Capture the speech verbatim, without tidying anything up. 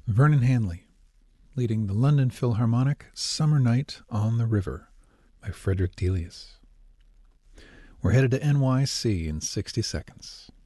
Vernon Hanley, leading the London Philharmonic Summer Night on the River by Frederick Delius. We're headed to N Y C in sixty seconds.